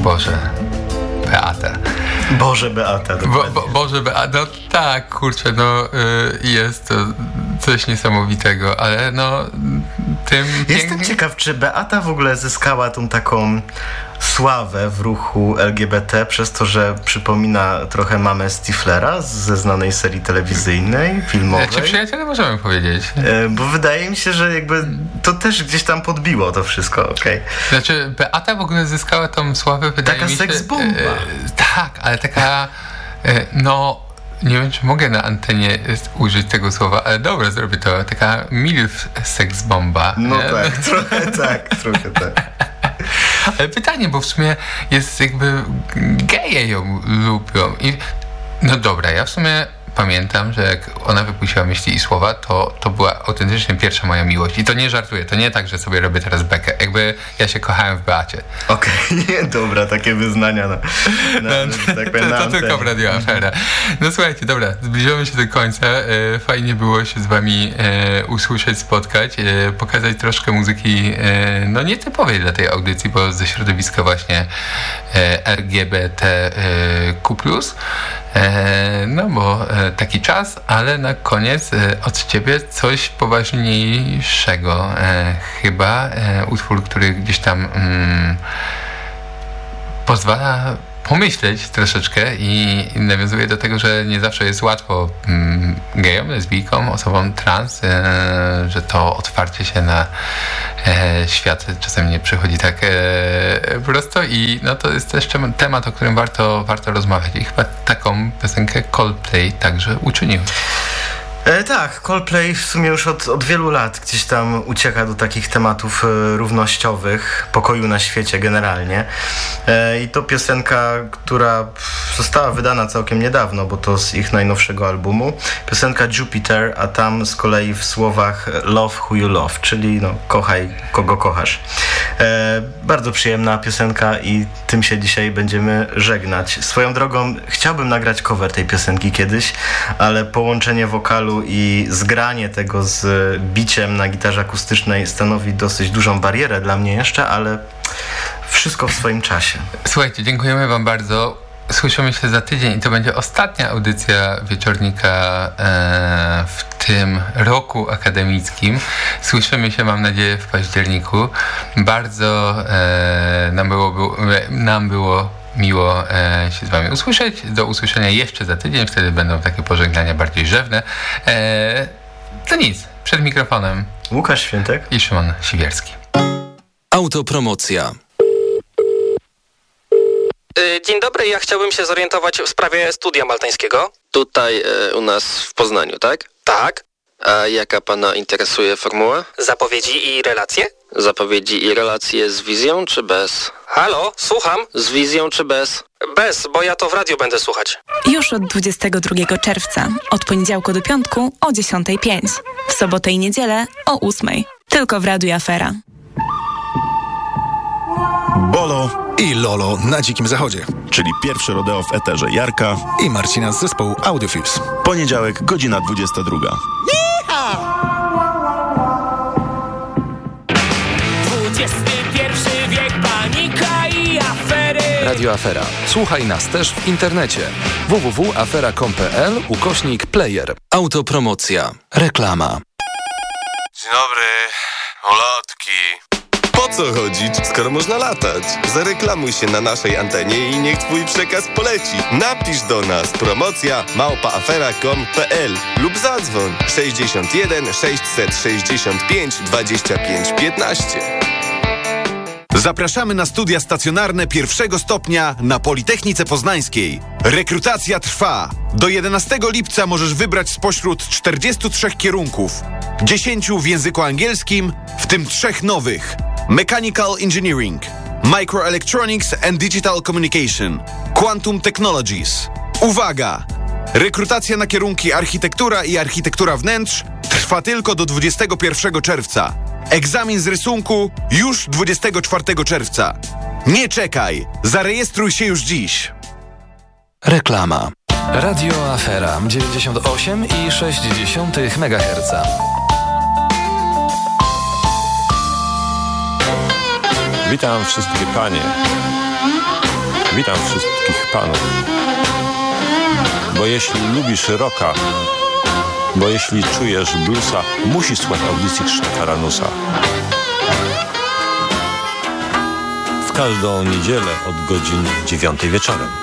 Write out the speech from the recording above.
Boże, Beata. Boże Beata. Boże Beata, no tak, kurczę, no jest to coś niesamowitego, ale no tym... Jestem ciekaw, czy Beata w ogóle zyskała tą taką sławę w ruchu LGBT przez to, że przypomina trochę mamę Stiflera ze znanej serii telewizyjnej, filmowej. Czy przyjaciele możemy powiedzieć? Bo wydaje mi się, że jakby to też gdzieś tam podbiło to wszystko, okej. Znaczy, Beata w ogóle zyskała tą sławę, wydaje taka mi się... Taka seksbomba. Tak, ale taka, no... Nie wiem, czy mogę na antenie użyć tego słowa, ale dobra, zrobię to. Taka milf seksbomba. No nie? Tak, trochę tak. Ale pytanie, bo w sumie jest jakby geje ją lubią. I no dobra, ja w sumie pamiętam, że jak ona wypuściła myśli i słowa, to była autentycznie pierwsza moja miłość. I to nie żartuję, to nie tak, że sobie robię teraz bekę. Jakby ja się kochałem w Beacie. Okej, nie, dobra, takie wyznania to tylko w Radio Afera. No słuchajcie, dobra, zbliżamy się do końca. Fajnie było się z wami usłyszeć, spotkać, pokazać troszkę muzyki no nietypowej dla tej audycji, bo ze środowiska właśnie LGBTQ+. No bo taki czas, ale na koniec od ciebie coś poważniejszego. Chyba utwór, który gdzieś tam pozwala pomyśleć troszeczkę i nawiązuje do tego, że nie zawsze jest łatwo gejom, lesbijkom, osobom trans, że to otwarcie się na świat czasem nie przychodzi tak prosto i no to jest też temat, o którym warto rozmawiać i chyba taką piosenkę Coldplay także uczynił. Tak, Coldplay w sumie już od wielu lat gdzieś tam ucieka do takich tematów równościowych, pokoju na świecie generalnie. I to piosenka, która została wydana całkiem niedawno, bo to z ich najnowszego albumu. Piosenka Jupiter, a tam z kolei w słowach Love who you love, czyli no, kochaj kogo kochasz. Bardzo przyjemna piosenka i tym się dzisiaj będziemy żegnać. Swoją drogą chciałbym nagrać cover tej piosenki kiedyś, ale połączenie wokalu i zgranie tego z biciem na gitarze akustycznej stanowi dosyć dużą barierę dla mnie jeszcze, ale wszystko w swoim czasie. Słuchajcie, dziękujemy wam bardzo. Słyszymy się za tydzień i to będzie ostatnia audycja Wieczornika w tym roku akademickim. Słyszymy się, mam nadzieję, w październiku. Bardzo nam było miło się z wami usłyszeć. Do usłyszenia jeszcze za tydzień. Wtedy będą takie pożegnania bardziej rzewne. To nic. Przed mikrofonem Łukasz Świętek i Szymon Siwierski. Autopromocja. Dzień dobry, ja chciałbym się zorientować w sprawie studia maltańskiego. Tutaj u nas w Poznaniu, tak? Tak. A jaka pana interesuje formuła? Zapowiedzi i relacje? Zapowiedzi i relacje z wizją czy bez? Halo, słucham. Z wizją czy bez? Bez, bo ja to w radiu będę słuchać. Już od 22 czerwca, od poniedziałku do piątku o 10:05, w sobotę i niedzielę o 8:00. Tylko w Radiu Afera. Bolo i Lolo na Dzikim Zachodzie, czyli pierwszy rodeo w eterze Jarka i Marcina z zespołu Audiofuse. Poniedziałek, godzina 22. XXI wiek, panika i afery. Radio Afera. Słuchaj nas też w internecie. www.afera.com.pl/player. Autopromocja. Reklama. Dzień dobry, ulotki. Po co chodzić, skoro można latać? Zareklamuj się na naszej antenie i niech twój przekaz poleci. Napisz do nas promocja@afera.com.pl lub zadzwoń 61 665 25 15. Zapraszamy na studia stacjonarne pierwszego stopnia na Politechnice Poznańskiej. Rekrutacja trwa. Do 11 lipca możesz wybrać spośród 43 kierunków. 10 w języku angielskim, w tym 3 nowych. Mechanical Engineering, Microelectronics and Digital Communication, Quantum Technologies. Uwaga! Rekrutacja na kierunki architektura i architektura wnętrz trwa tylko do 21 czerwca. Egzamin z rysunku już 24 czerwca. Nie czekaj! Zarejestruj się już dziś. Reklama. Radio Afera 98,6 MHz. Witam wszystkie panie. Witam wszystkich panów. Bo jeśli lubisz rocka, bo jeśli czujesz bluesa, musisz słuchać audycji Krzysztofa Ranusa. W każdą niedzielę od godzin 9 wieczorem.